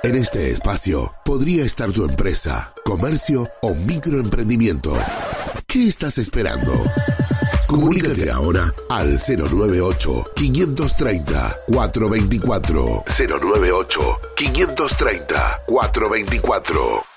En este espacio podría estar tu empresa, comercio o microemprendimiento. ¿Qué estás esperando? Comunícate ahora al 098-530-424. 098-530-424.